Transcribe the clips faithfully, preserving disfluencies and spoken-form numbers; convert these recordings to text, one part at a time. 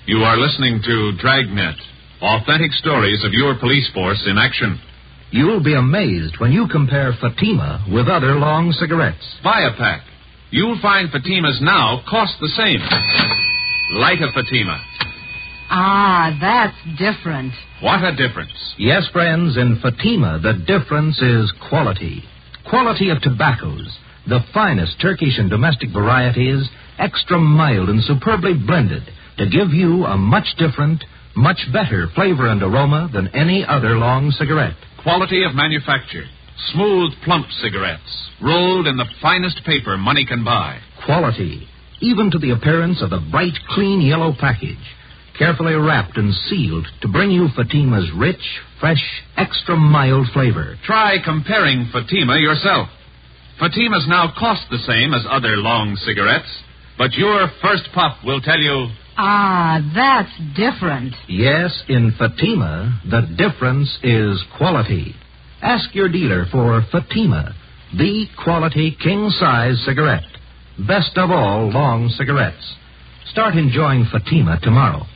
You are listening to Dragnet, authentic stories of your police force in action. You'll be amazed when you compare Fatima with other long cigarettes. Buy a pack. You'll find Fatimas now cost the same. Light a Fatima. Ah, that's different. What a difference. Yes, friends, in Fatima, the difference is quality. Quality of tobaccos. The finest Turkish and domestic varieties, extra mild and superbly blended to give you a much different, much better flavor and aroma than any other long cigarette. Quality of manufacture. Smooth, plump cigarettes, rolled in the finest paper money can buy. Quality, even to the appearance of the bright, clean yellow package, carefully wrapped and sealed to bring you Fatima's rich, fresh, extra mild flavor. Try comparing Fatima yourself. Fatimas now cost the same as other long cigarettes, but your first puff will tell you... Ah, that's different. Yes, in Fatima, the difference is quality. Ask your dealer for Fatima, the quality king-size cigarette. Best of all long cigarettes. Start enjoying Fatima tomorrow.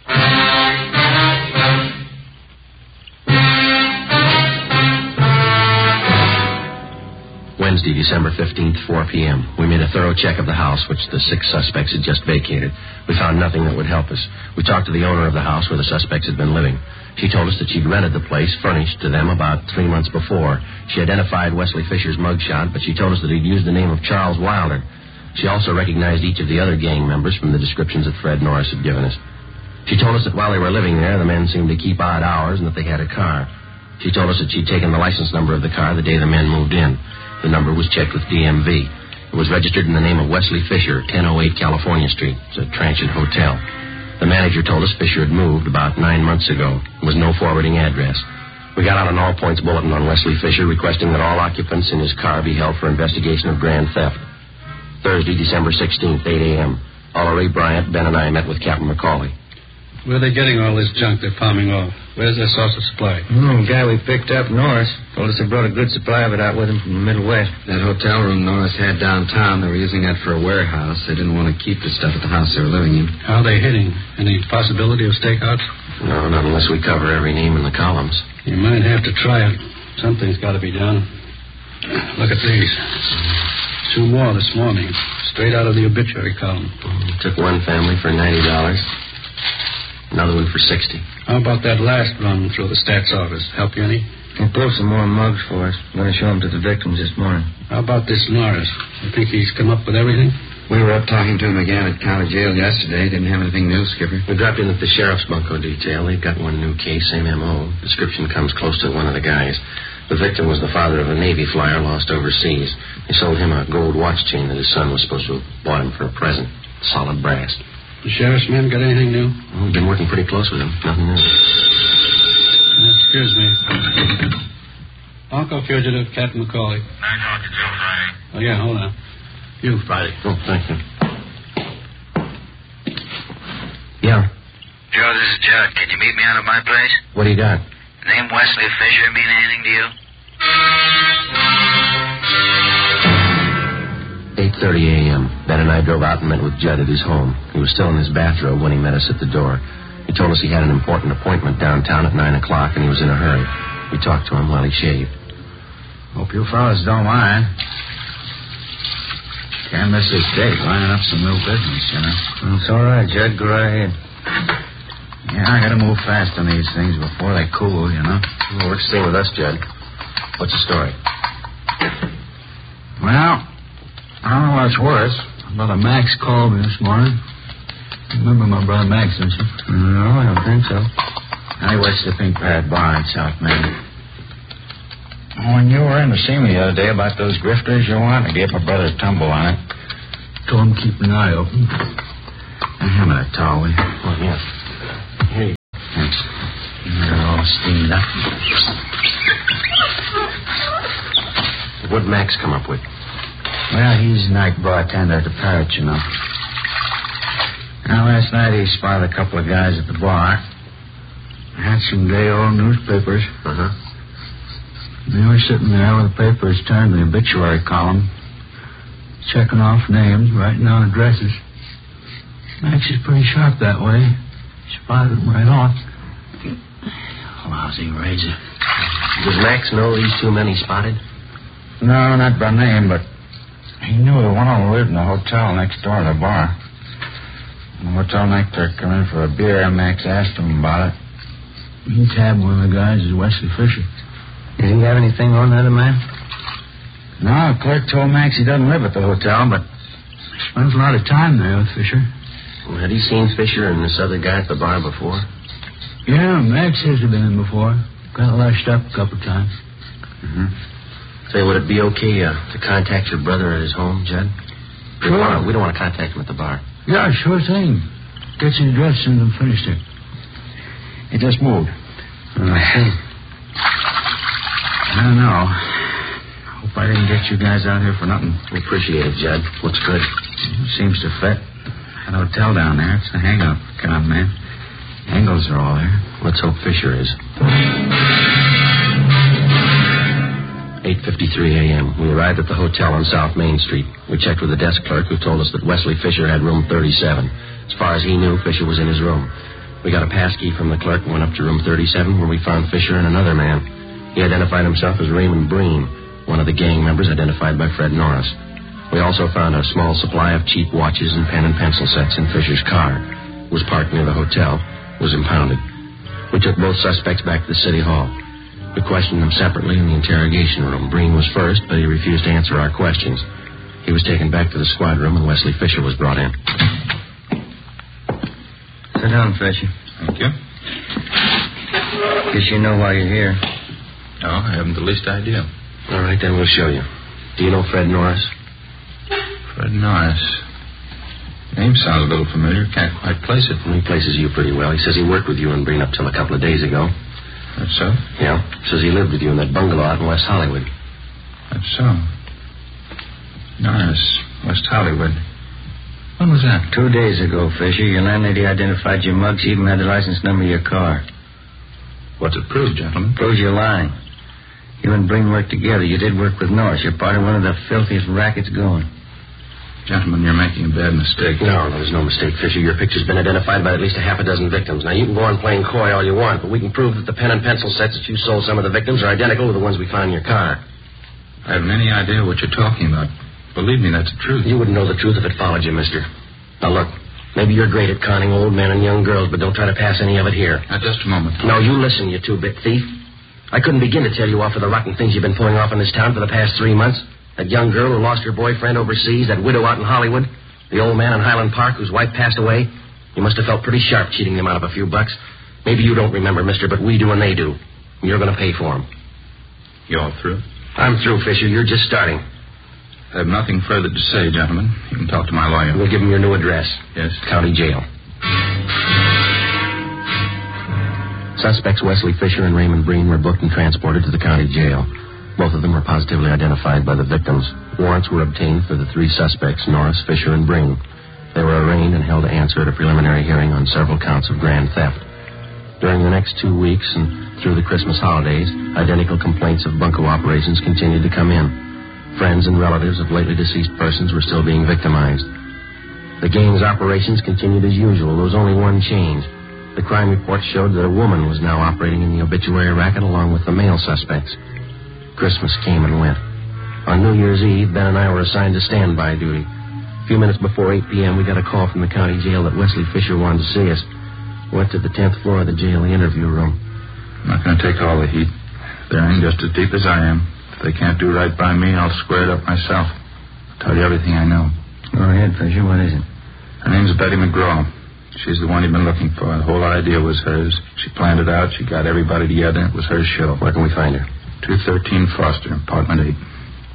Wednesday, December fifteenth, four p.m. We made a thorough check of the house, which the six suspects had just vacated. We found nothing that would help us. We talked to the owner of the house where the suspects had been living. She told us that she'd rented the place, furnished to them, about three months before. She identified Wesley Fisher's mugshot, but she told us that he'd used the name of Charles Wilder. She also recognized each of the other gang members from the descriptions that Fred Norris had given us. She told us that while they were living there, the men seemed to keep odd hours and that they had a car. She told us that she'd taken the license number of the car the day the men moved in. The number was checked with D M V. It was registered in the name of Wesley Fisher, ten oh eight California Street. It's a transient hotel. The manager told us Fisher had moved about nine months ago. There was no forwarding address. We got out an all-points bulletin on Wesley Fisher requesting that all occupants in his car be held for investigation of grand theft. Thursday, December sixteenth, eight a.m. Oliver Ray Bryant, Ben, and I met with Captain McCauley. Where are they getting all this junk they're palming off? Where's their source of supply? Oh, the guy we picked up, Norris, told us they brought a good supply of it out with him from the Middle West. That hotel room Norris had downtown, they were using that for a warehouse. They didn't want to keep the stuff at the house they were living in. How are they hitting? Any possibility of stakeouts? No, not unless we cover every name in the columns. You might have to try it. Something's got to be done. Look at these. Two more this morning, straight out of the obituary column. We took one family for ninety dollars. Another one for sixty. How about that last run through the stats office? Help you any? They pulled some more mugs for us. I'm going to show them to the victims this morning. How about this Norris? You think he's come up with everything? We were up talking to him again at county jail yesterday. Didn't have anything new, Skipper. We dropped in at the sheriff's bunco detail. They've got one new case, same M O. Description comes close to one of the guys. The victim was the father of a Navy flyer lost overseas. They sold him a gold watch chain that his son was supposed to have bought him for a present. Solid brass. The sheriff's men got anything new? Well, we've been working pretty close with him. Nothing new. Uh, excuse me. Uncle Fugitive, Captain McCauley. I talk to Joe Friday. Oh, yeah, hold on. You, Friday. Oh, thank you. Yeah. Joe, this is Judd. Can you meet me out at my place? What do you got? The name Wesley Fisher mean anything to you? eight thirty a.m. Ben and I drove out and met with Judd at his home. He was still in his bathrobe when he met us at the door. He told us he had an important appointment downtown at nine o'clock and he was in a hurry. We talked to him while he shaved. Hope you fellas don't mind. Can't miss this date, lining up some new business, you know. Well, it's all right, Judd. Go right ahead. Yeah, I gotta move fast on these things before they cool, you know. Well, works the same with us, Judd. What's the story? Well, I don't know what's worse. Brother Max called me this morning. You remember my brother Max, don't you? No, I don't think so. Now he works at the Pink Parrot Bar in South Main. When you were in to see me the other day about those grifters you want, I gave my brother a tumble on it. Told him to keep an eye open. Now, hand me that towel, will you? Oh, yeah. Here you go. Thanks. They're all steamed up. What'd Max come up with? Well, he's night bartender at the Parrot, you know. Now, last night he spotted a couple of guys at the bar. Had some gay old newspapers. Uh-huh. They were sitting there with the papers turned to the obituary column, checking off names, writing down addresses. Max is pretty sharp that way. spotted him right off. Lousy razor. Does Max know these two men he spotted? No, not by name, but he knew that one of them lived in the hotel next door to the bar. When the hotel night clerk came in for a beer, and Max asked him about it. He tabbed one of the guys as Wesley Fisher. Did he have anything on that man? No, the clerk told Max he doesn't live at the hotel, but he spends a lot of time there with Fisher. Well, had he seen Fisher and this other guy at the bar before? Yeah, Max says he's been in before. Got lashed up a couple times. Mm-hmm. Say, would it be okay uh, to contact your brother at his home, Judd? We Sure. don't wanna- we don't want to contact him at the bar. Yeah, sure thing. Get your address and I'm finished here. He just moved. I see. I don't know. Hope I didn't get you guys out here for nothing. We appreciate it, Judd. Looks good. Seems to fit. That hotel down there, it's a hangout. Con man. Angles are all there. Let's hope Fisher is. eight fifty-three a.m. We arrived at the hotel on South Main Street. We checked with the desk clerk, who told us that Wesley Fisher had room thirty-seven. As far as he knew, Fisher was in his room. We got a pass key from the clerk and went up to room thirty-seven, where we found Fisher and another man. He identified himself as Raymond Breen, one of the gang members identified by Fred Norris. We also found a small supply of cheap watches and pen and pencil sets in Fisher's car. It was parked near the hotel, was impounded. We took both suspects back to the city hall. We questioned them separately in the interrogation room. Breen was first, but he refused to answer our questions. He was taken back to the squad room, and Wesley Fisher was brought in. Sit down, Fisher. Thank you. Guess you know why you're here. No, I haven't the least idea. All right, then we'll show you. Do you know Fred Norris? Fred Norris. Name sounds a little familiar. Can't quite place it. He places you pretty well. He says he worked with you and Breen up till a couple of days ago. That's so? Yeah. Says he lived with you in that bungalow out in West Hollywood. That's so. Norris, West Hollywood. When was that? Two days ago, Fisher. Your landlady identified your mugs. She even had the license number of your car. What's it prove, gentlemen? Proves you're lying. You and Breen worked together. You did work with Norris. You're part of one of the filthiest rackets going. Gentlemen, you're making a bad mistake. No, no, there's no mistake, Fisher. Your picture's been identified by at least a half a dozen victims. Now, you can go on playing coy all you want, but we can prove that the pen and pencil sets that you sold some of the victims are identical to the ones we found in your car. I haven't any idea what you're talking about. Believe me, that's the truth. You wouldn't know the truth if it followed you, mister. Now, look, maybe you're great at conning old men and young girls, but don't try to pass any of it here. Now, just a moment. No, you listen, you two-bit thief. I couldn't begin to tell you off for the rotten things you've been pulling off in this town for the past three months. That young girl who lost her boyfriend overseas, that widow out in Hollywood, the old man in Highland Park whose wife passed away. You must have felt pretty sharp cheating them out of a few bucks. Maybe you don't remember, mister, but we do and they do. And you're going to pay for them. You all through? I'm through, Fisher. You're just starting. I have nothing further to say, gentlemen. You can talk to my lawyer. We'll give him your new address. Yes? County jail. Suspects Wesley Fisher and Raymond Breen were booked and transported to the county jail. Both of them were positively identified by the victims. Warrants were obtained for the three suspects, Norris, Fisher, and Breen. They were arraigned and held to answer at a preliminary hearing on several counts of grand theft. During the next two weeks and through the Christmas holidays, identical complaints of bunco operations continued to come in. Friends and relatives of lately deceased persons were still being victimized. The gang's operations continued as usual. There was only one change. The crime report showed that a woman was now operating in the obituary racket along with the male suspects. Christmas came and went. On New Year's Eve, Ben and I were assigned to standby duty. A few minutes before eight p.m., we got a call from the county jail that Wesley Fisher wanted to see us. We went to the tenth floor of the jail, the interview room. I'm not going to take all the heat. They're in just as deep as I am. If they can't do right by me, I'll square it up myself. I'll tell you everything I know. Go ahead, Fisher. What is it? Her name's Betty McGraw. She's the one you've been looking for. The whole idea was hers. She planned it out. She got everybody together. It was her show. Where can we find her? two thirteen Foster, apartment eight.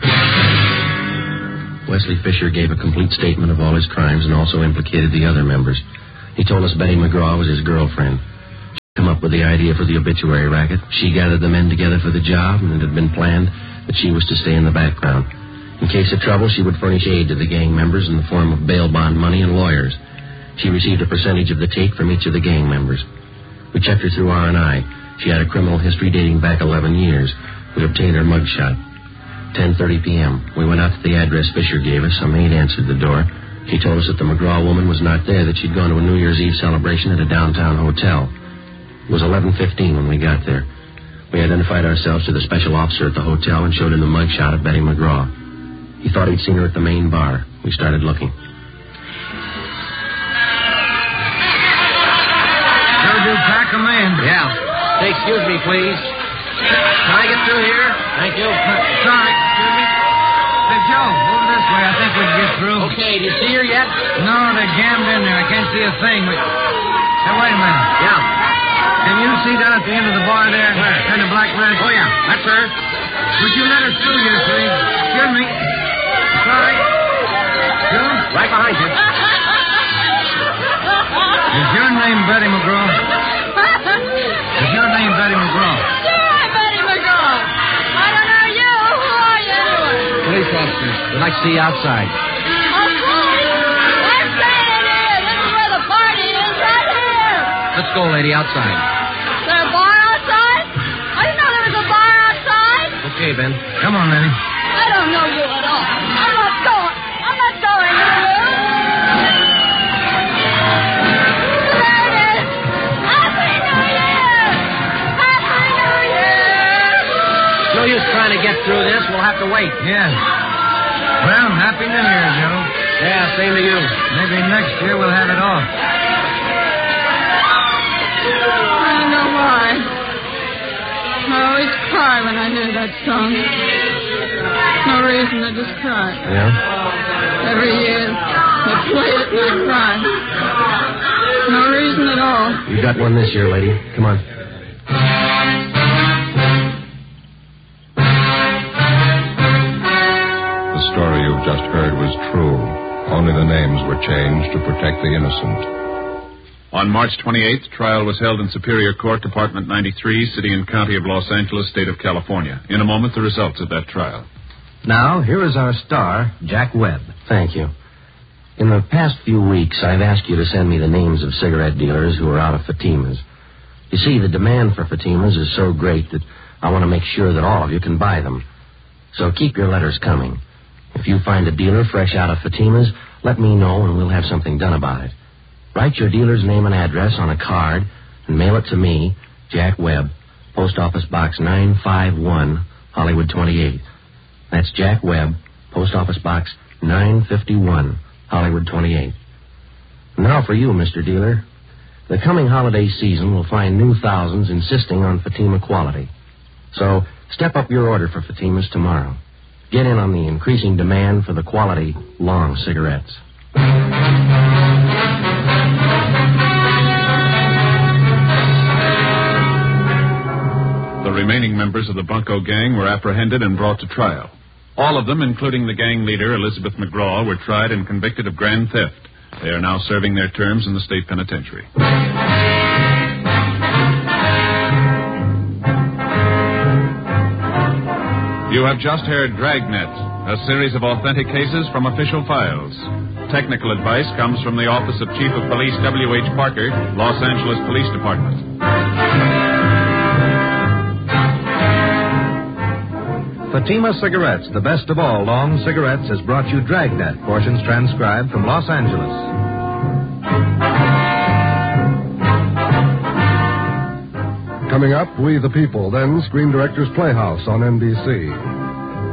Wesley Fisher gave a complete statement of all his crimes and also implicated the other members. He told us Betty McGraw was his girlfriend. She'd come up with the idea for the obituary racket. She gathered the men together for the job, and it had been planned that she was to stay in the background. In case of trouble, she would furnish aid to the gang members in the form of bail bond money and lawyers. She received a percentage of the take from each of the gang members. We checked her through R and I. She had a criminal history dating back eleven years. We obtained her mugshot. ten thirty p.m. We went out to the address Fisher gave us. A maid answered the door. She told us that the McGraw woman was not there, that she'd gone to a New Year's Eve celebration at a downtown hotel. It was eleven fifteen when we got there. We identified ourselves to the special officer at the hotel and showed him the mugshot of Betty McGraw. He thought he'd seen her at the main bar. We started looking. Sure do pack 'em in. Yeah. Say, excuse me, please. Can I get through here? Thank you. Sorry, excuse me. Hey, Joe, move this way. I think we can get through. Okay, do you see her yet? No, they're jammed in there. I can't see a thing. But... Hey, wait a minute. Yeah. Can you see down at the end of the bar there? Where? Kind of black red. Oh, yeah. That's her. Would you let us through here, please? Excuse me. Sorry. You? Right behind you. Is your name Betty McGraw? Is your name Betty McGraw? Yeah, I'm Betty McGraw. I don't know you. Who are you anyway? Police officer. We'd like to see you outside. Oh, please. I'm standing here. This is where the party is, right here. Let's go, lady, outside. Is there a bar outside? I didn't know there was a bar outside. Okay, Ben. Come on, Lenny. I don't know you at all. I'm not going. I'm not going to you. There it is. Happy New Year! Happy New Year! No use trying to get through this. We'll have to wait. Yes. Well, Happy New Year, Joe. Yeah, same to you. Maybe next year we'll have it off. I don't know why. I always cry when I hear that song. No reason, I just cry. Yeah? Every year, they play it and I cry. No reason at all. You got one this year, lady. Come on. The story you've just heard was true. Only the names were changed to protect the innocent. On March twenty-eighth, trial was held in Superior Court, Department ninety-three, City and County of Los Angeles, State of California. In a moment, the results of that trial. Now, here is our star, Jack Webb. Thank you. In the past few weeks, I've asked you to send me the names of cigarette dealers who are out of Fatimas. You see, the demand for Fatimas is so great that I want to make sure that all of you can buy them. So keep your letters coming. If you find a dealer fresh out of Fatimas, let me know and we'll have something done about it. Write your dealer's name and address on a card and mail it to me, Jack Webb, Post Office Box nine five one, Hollywood twenty-eight. That's Jack Webb, Post Office Box nine fifty-one, Hollywood twenty-eight. Now for you, Mister Dealer. The coming holiday season will find new thousands insisting on Fatima quality. So step up your order for Fatimas tomorrow. Get in on the increasing demand for the quality long cigarettes. The remaining members of the Bunko gang were apprehended and brought to trial. All of them, including the gang leader, Elizabeth McGraw, were tried and convicted of grand theft. They are now serving their terms in the state penitentiary. You have just heard Dragnet, a series of authentic cases from official files. Technical advice comes from the Office of Chief of Police W H Parker, Los Angeles Police Department. Fatima Cigarettes, the best of all long cigarettes, has brought you Dragnet, portions transcribed from Los Angeles. Coming up, We the People, then Screen Directors Playhouse on N B C.